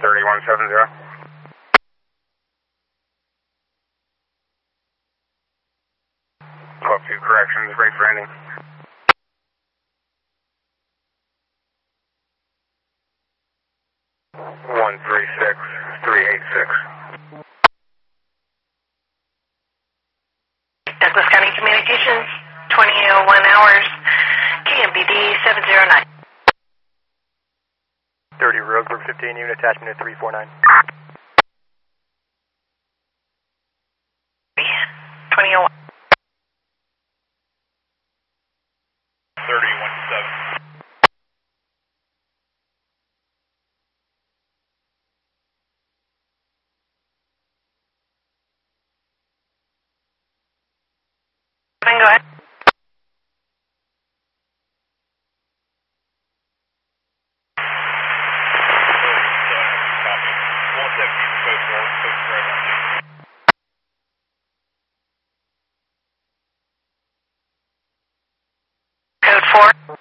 3170. 12-2 corrections, ready for ending. One 36386. Douglas County Communications, 2001 hours, KMBD 709. 30 Roseburg 15, unit attachment at 349. 2001. 3017. Go ahead. Code 4.